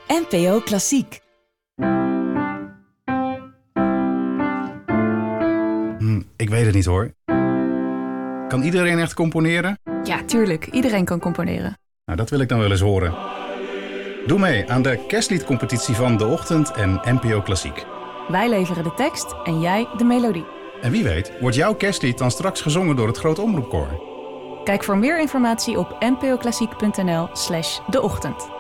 NPO Klassiek. Ik weet het niet hoor. Kan iedereen echt componeren? Ja, tuurlijk. Iedereen kan componeren. Nou, dat wil ik dan wel eens horen. Doe mee aan de kerstliedcompetitie van De Ochtend en NPO Klassiek. Wij leveren de tekst en jij de melodie. En wie weet, wordt jouw kerstlied dan straks gezongen door het Grote Omroepkoor? Kijk voor meer informatie op npoklassiek.nl/deochtend.